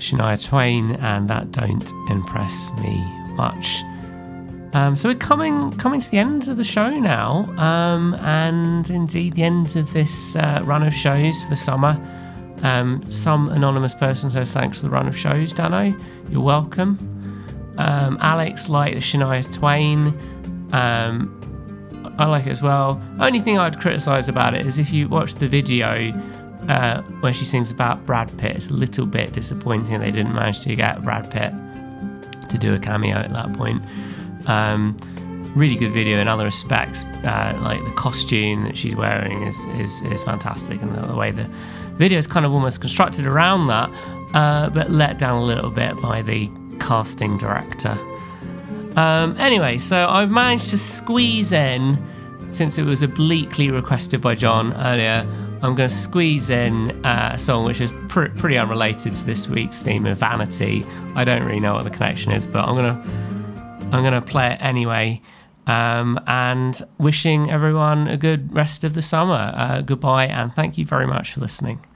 Shania Twain, and that don't impress me much. So we're coming to the end of the show now, and indeed the end of this run of shows for the summer. Some anonymous person says thanks for the run of shows, Dano. You're welcome. Alex liked the Shania Twain. I like it as well. Only thing I'd criticise about it is if you watch the video where she sings about Brad Pitt, it's a little bit disappointing they didn't manage to get Brad Pitt to do a cameo at that point. Really good video in other respects, like the costume that she's wearing is fantastic, and the way the video is kind of almost constructed around that, but let down a little bit by the casting director. Anyway, so I've managed to squeeze in, since it was obliquely requested by John earlier, I'm going to squeeze in a song which is pretty unrelated to this week's theme of vanity. I don't really know what the connection is, but I'm going to play it anyway, and wishing everyone a good rest of the summer. Goodbye, and thank you very much for listening.